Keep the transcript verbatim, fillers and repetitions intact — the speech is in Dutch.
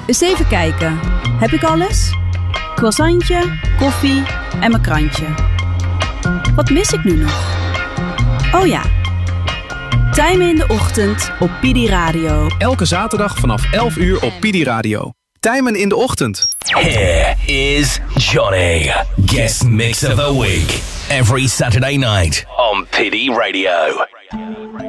Eens even kijken. Heb ik alles? Croissantje, koffie en mijn krantje. Wat mis ik nu nog? Oh ja. Tijmen in de ochtend op P D Radio. Elke zaterdag vanaf elf uur op P D Radio. Tijmen in de ochtend. Here is Johnny, guest mix of the week. Every Saturday night on P D Radio.